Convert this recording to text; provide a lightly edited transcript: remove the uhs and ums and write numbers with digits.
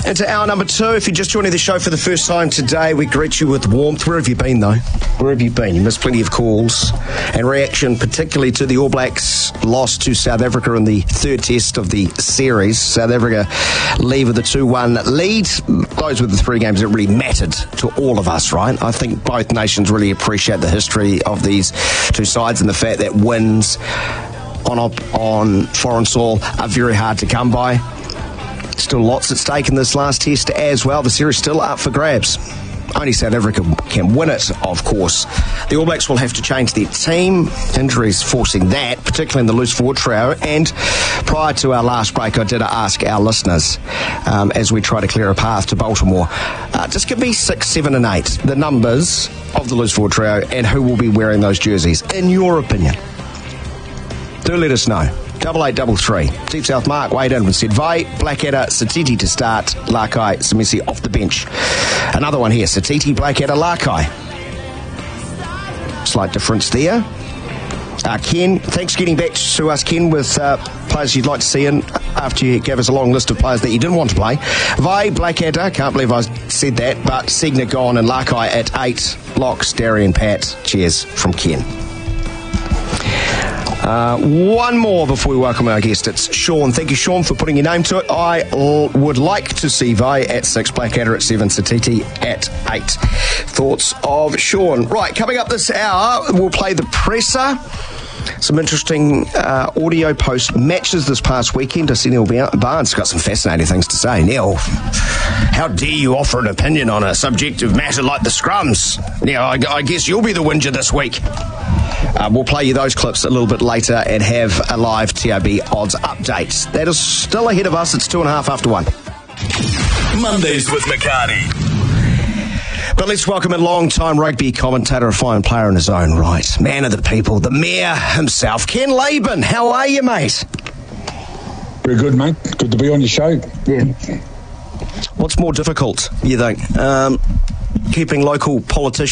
Into hour number 2. If you're just joining the show for the first time today, we greet you with warmth. Where have you been, though? Where have you been? You missed plenty of calls and reaction, particularly to the All Blacks' loss to South Africa in the third test of the series. South Africa leave with a 2-1 lead. Those were the 3 games that really mattered to all of us, right? I think both nations really appreciate the history of these two sides and the fact that wins on foreign soil are very hard to come by. Still lots at stake in this last test as well. The series still up for grabs. Only South Africa can win it, of course. The All Blacks will have to change their team. Injuries forcing that, particularly in the loose forward trio. And prior to our last break, I did ask our listeners, as we try to clear a path to Baltimore, just give me 6, 7 and 8, the numbers of the loose forward trio and who will be wearing those jerseys, in your opinion. Do let us know. 8833. Deep South Mark weighed in and said Vai, Blackadder, Satiti to start, Lakai, Samisi off the bench. Another one here, Satiti, Blackadder, Lakai. Slight difference there. Ken, thanks for getting back to us, Ken, with players you'd like to see in after you gave us a long list of players that you didn't want to play. Vai, Blackadder, can't believe I said that, but Segner gone and Lakai at 8. Locks, Darian, Pat. Cheers from Ken. One more before we welcome our guest. It's Sean. Thank you, Sean, for putting your name to it. I would like to see Vai at 6, Blackadder at 7, Satiti at 8. Thoughts of Sean. Right, coming up this hour, we'll play the presser. Some interesting audio post matches this past weekend. I see Neil Barnes got some fascinating things to say. Neil, how dare you offer an opinion on a subjective matter like the scrums? Neil, I guess you'll be the whinger this week. We'll play you those clips a little bit later and have a live TRB odds update. That is still ahead of us. It's 2.5 after 1. Mondays with McCarty. But let's welcome a long-time rugby commentator, a fine player in his own right, man of the people, the mayor himself, Ken Laban. How are you, mate? Very good, mate. Good to be on your show. Yeah. What's more difficult, you think? Keeping local politicians